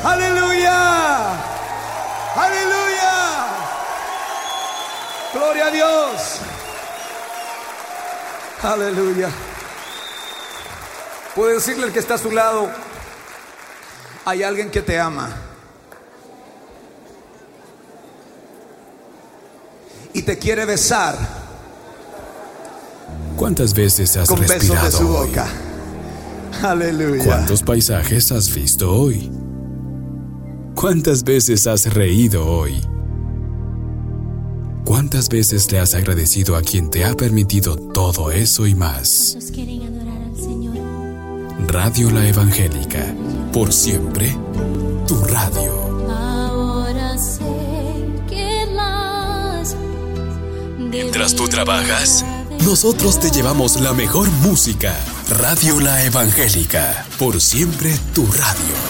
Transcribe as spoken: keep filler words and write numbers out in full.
¡Aleluya! ¡Aleluya! ¡Gloria a Dios! ¡Aleluya! Puede decirle al que está a su lado: hay alguien que te ama y te quiere besar. ¿Cuántas veces has con respirado besos de su hoy? boca? Aleluya. ¿Cuántos paisajes has visto hoy? ¿Cuántas veces has reído hoy? ¿Cuántas veces le has agradecido a quien te ha permitido todo eso y más? ¿Cuántos quieren adorar al Señor? Radio La Evangélica, por siempre, tu radio. Ahora sé que las Mientras tú trabajas, nosotros te llevamos la mejor música. Radio La Evangélica, por siempre tu radio.